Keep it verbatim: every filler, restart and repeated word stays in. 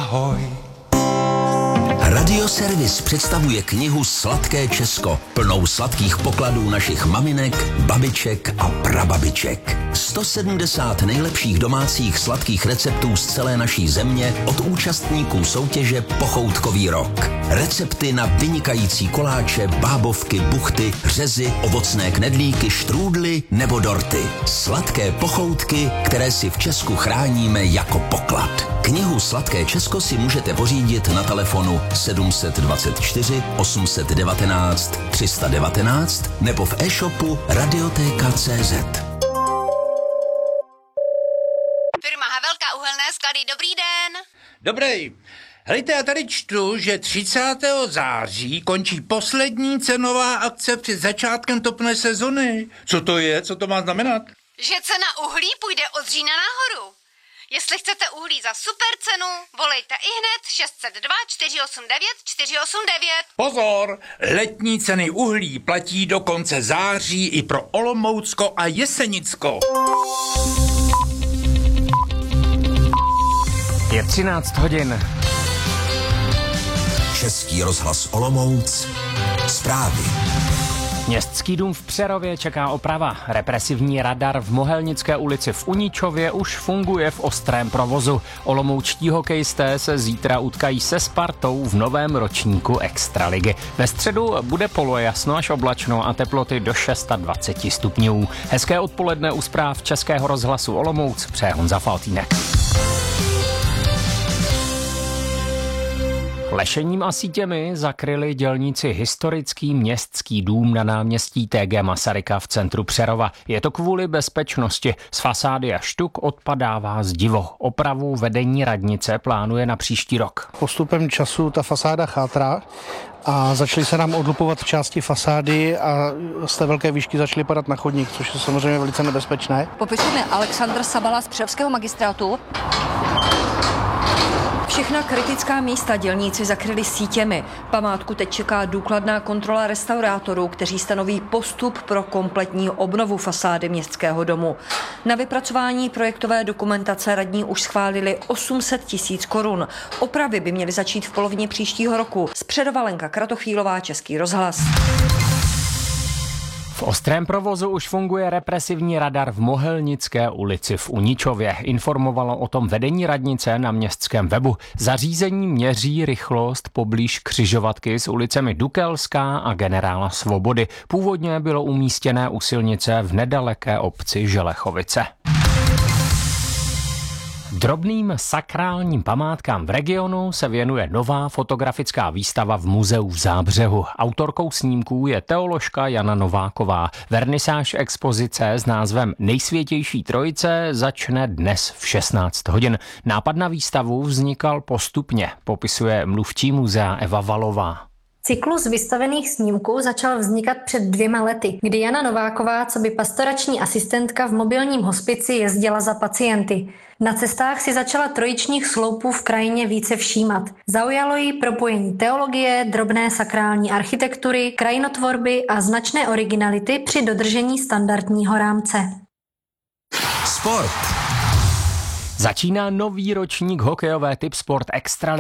ahoj. Radioservis představuje knihu Sladké Česko, plnou sladkých pokladů našich maminek, babiček a prababiček. sto sedmdesát nejlepších domácích sladkých receptů z celé naší země od účastníků soutěže Pochoutkový rok. Recepty na vynikající koláče, bábovky, buchty, řezy, ovocné knedlíky, štrůdly nebo dorty. Sladké pochoutky, které si v Česku chráníme jako poklad. Knihu Sladké Česko si můžete pořídit na telefonu sedm dvacet čtyři osm devatenáct tři sta devatenáct nebo v e-shopu radioteka tečka cé zet. Firma Havelka uhelné sklady, dobrý den. Dobrý. Hejte, já tady čtu, že třicátého září končí poslední cenová akce před začátkem topné sezony. Co to je? Co to má znamenat? Že cena uhlí půjde od října nahoru. Jestli chcete uhlí za super cenu, volejte ihned šest set dva čtyři osm devět čtyři osm devět. Pozor, letní ceny uhlí platí do konce září i pro Olomoucko a Jesenicko. Je třináct hodin. Český rozhlas Olomouc. Zprávy. Městský dům v Přerově čeká oprava. Represivní radar v Mohelnické ulici v Uničově už funguje v ostrém provozu. Olomoučtí hokejisté se zítra utkají se Spartou v novém ročníku Extraligy. Ve středu bude polojasno až oblačno a teploty do dvacet šest stupňů. Hezké odpoledne u zpráv Českého rozhlasu Olomouc přeje Honza Faltýnek. Lešením a sítěmi zakryli dělníci historický městský dům na náměstí T G Masaryka v centru Přerova. Je to kvůli bezpečnosti. Z fasády a štuk odpadává zdivo. Opravu vedení radnice plánuje na příští rok. Postupem času ta fasáda chátrá a začaly se nám odlupovat části fasády a z té velké výšky začaly padat na chodník, což je samozřejmě velice nebezpečné. Popisuje Alexandr Sabala z Přerovského magistrátu. Všechna kritická místa dělníci zakryli sítěmi. Památku teď čeká důkladná kontrola restaurátorů, kteří stanoví postup pro kompletní obnovu fasády městského domu. Na vypracování projektové dokumentace radní už schválili osm set tisíc korun. Opravy by měly začít v polovině příštího roku. Z Přerova Lenka Kratochvílová, Český rozhlas. V ostrém provozu už funguje represivní radar v Mohelnické ulici v Uničově. Informovalo o tom vedení radnice na městském webu. Zařízení měří rychlost poblíž křižovatky s ulicemi Dukelská a Generála Svobody. Původně bylo umístěné u silnice v nedaleké obci Želechovice. Drobným sakrálním památkám v regionu se věnuje nová fotografická výstava v muzeu v Zábřehu. Autorkou snímků je teoložka Jana Nováková. Vernisáž expozice s názvem Nejsvětější trojice začne dnes v šestnáct hodin. Nápad na výstavu vznikal postupně, popisuje mluvčí muzea Eva Valová. Cyklus vystavených snímků začal vznikat před dvěma lety, kdy Jana Nováková, coby pastorační asistentka v mobilním hospici, jezdila za pacienty. Na cestách si začala trojičních sloupů v krajině více všímat. Zaujalo ji propojení teologie, drobné sakrální architektury, krajinotvorby a značné originality při dodržení standardního rámce. Sport. Začíná nový ročník hokejové Typ Sport Extraligy.